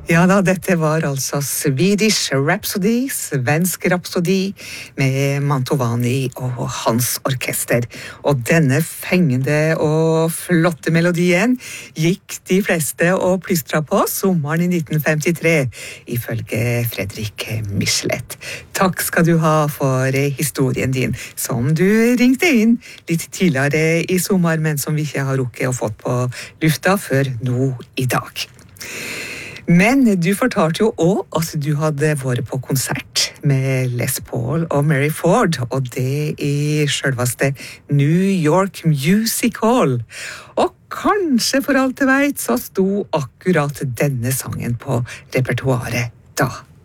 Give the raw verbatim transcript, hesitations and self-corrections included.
Ja da, dette var altså Swedish Rhapsody, svensk Rhapsody, med Mantovani og hans orkester. Og denne fengende og flotte melodien gikk de fleste og plystra på sommeren i nitten femtitre, ifølge Fredrik Michelet. Takk skal du ha for historien din, som du ringte inn litt tidligere i sommer, men som vi ikke har rukket å fått på lufta før nå i dag. Men du fortalte jo også at du hadde vært på konsert med Les Paul og Mary Ford, og det i selveste New York Music Hall. Og kanskje for alt jeg vet, så sto akkurat denne sangen på repertoaret da.